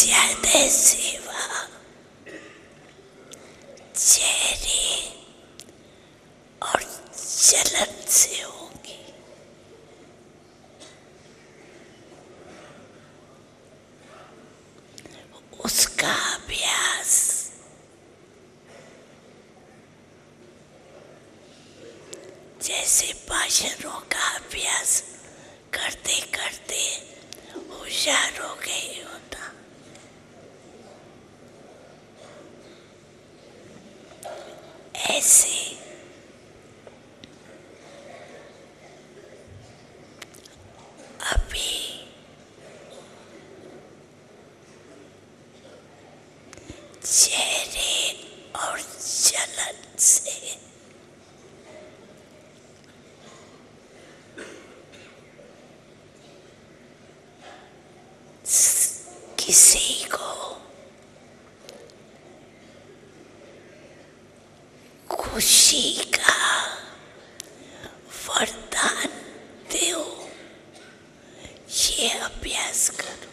ज्यादा सेवा चेहरे और जलन से होगी। उसका अभ्यास जैसे भाषणों का अभ्यास करते करते होशियार हो गए होता, ऐसे अभी चेहरे और जलन से किसी को खुशी का वरदान दो, ये अभ्यास करो।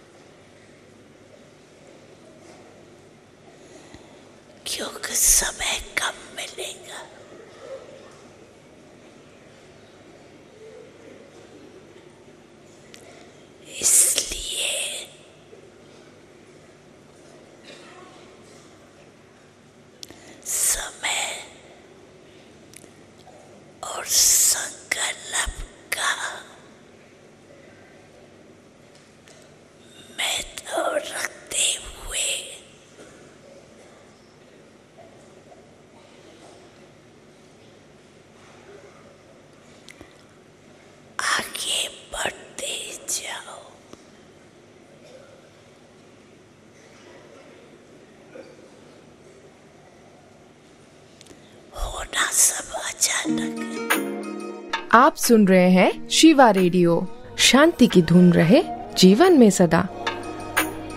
क्योंकि समय कम मिलेगा, इसलिए समय और संकल्प का महत्व रखते हुए आगे बढ़ते जाओ। होना सब अचानक है। आप सुन रहे हैं शिवा रेडियो। शांति की धुन रहे जीवन में सदा।